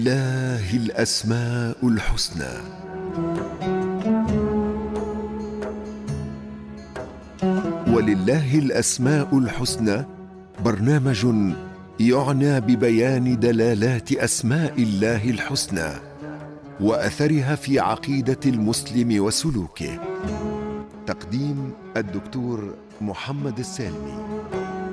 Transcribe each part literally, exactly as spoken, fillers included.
لله الأسماء الحسنى. ولله الأسماء الحسنى برنامج يعنى ببيان دلالات أسماء الله الحسنى وأثرها في عقيدة المسلم وسلوكه. تقديم الدكتور محمد السالمي.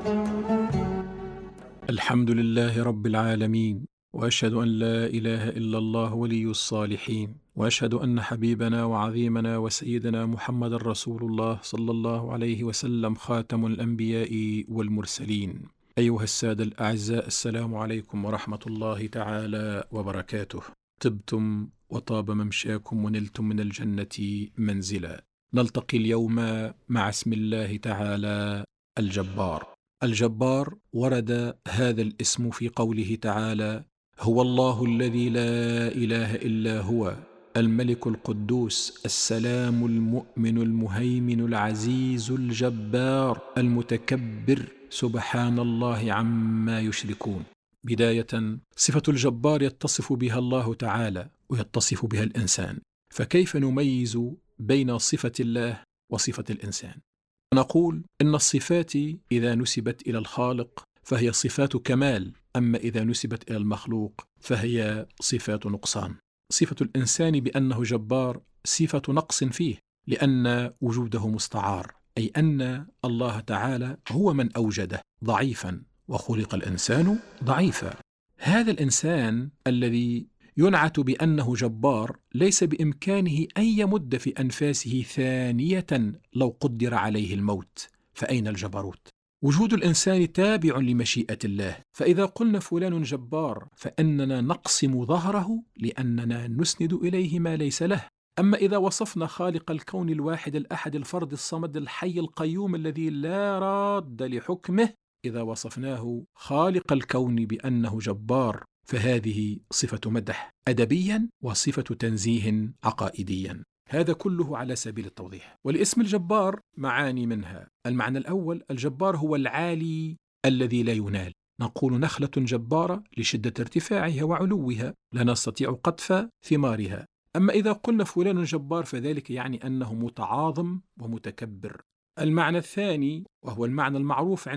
الحمد لله رب العالمين، وأشهد أن لا إله إلا الله ولي الصالحين، وأشهد أن حبيبنا وعظيمنا وسيدنا محمد رسول الله صلى الله عليه وسلم خاتم الأنبياء والمرسلين. أيها السادة الأعزاء، السلام عليكم ورحمة الله تعالى وبركاته. طبتم وطاب ممشاكم ونلتم من الجنة منزلا. نلتقي اليوم مع اسم الله تعالى الجبار. الجبار ورد هذا الاسم في قوله تعالى: هو الله الذي لا إله إلا هو الملك القدوس السلام المؤمن المهيمن العزيز الجبار المتكبر سبحان الله عما يشركون. بداية، صفة الجبار يتصف بها الله تعالى ويتصف بها الإنسان، فكيف نميز بين صفة الله وصفة الإنسان؟ نقول إن الصفات إذا نسبت إلى الخالق فهي صفات كمال، أما إذا نسبت إلى المخلوق فهي صفات نقصان. صفة الإنسان بأنه جبار صفة نقص فيه، لأن وجوده مستعار، أي أن الله تعالى هو من أوجده ضعيفا، وخلق الإنسان ضعيفا. هذا الإنسان الذي ينعت بأنه جبار ليس بإمكانه أن يمد في أنفاسه ثانية لو قدر عليه الموت، فأين الجبروت؟ وجود الإنسان تابع لمشيئة الله، فإذا قلنا فلان جبار فإننا نقسم ظهره لأننا نسند إليه ما ليس له. أما إذا وصفنا خالق الكون الواحد الأحد الفرد الصمد الحي القيوم الذي لا راد لحكمه، إذا وصفناه خالق الكون بأنه جبار فهذه صفة مدح أدبيا وصفة تنزيه عقائديا. هذا كله على سبيل التوضيح. ولاسم الجبار معاني منها: المعنى الأول، الجبار هو العالي الذي لا ينال. نقول نخلة جبارة لشدة ارتفاعها وعلوها لا نستطيع قطف ثمارها. أما إذا قلنا فلان جبار فذلك يعني أنه متعاظم ومتكبر. المعنى الثاني وهو المعنى المعروف